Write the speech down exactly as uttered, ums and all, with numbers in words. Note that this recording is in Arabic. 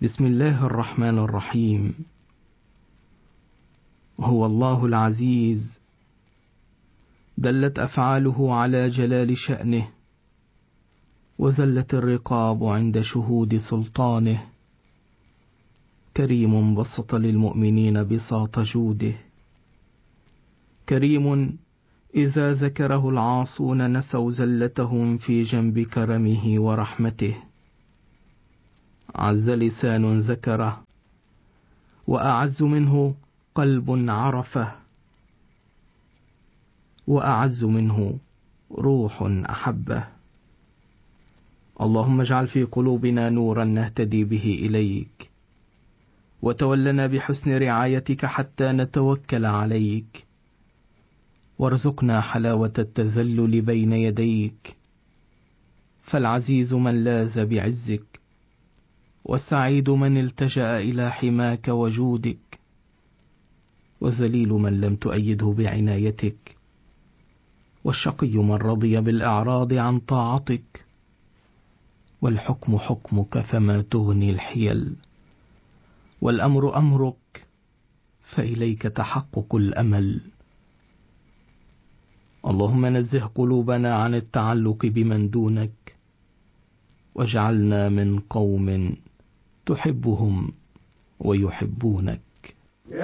بسم الله الرحمن الرحيم. هو الله العزيز، دلت أفعاله على جلال شأنه، وذلت الرقاب عند شهود سلطانه. كريم بسط للمؤمنين بساط جوده، كريم إذا ذكره العاصون نسوا زلتهم في جنب كرمه ورحمته. عز لسان ذكره، وأعز منه قلب عرفه، وأعز منه روح أحبه. اللهم اجعل في قلوبنا نورا نهتدي به إليك، وتولنا بحسن رعايتك حتى نتوكل عليك، وارزقنا حلاوة التذلل بين يديك، فالعزيز من لاذ بعزك، والسعيد من التجأ إلى حماك وجودك، والذليل من لم تؤيده بعنايتك، والشقي من رضي بالإعراض عن طاعتك. والحكم حكمك فما تغني الحيل، والأمر أمرك فإليك تحقق الأمل. اللهم نزه قلوبنا عن التعلق بمن دونك، واجعلنا من قوم تحبهم ويحبونك.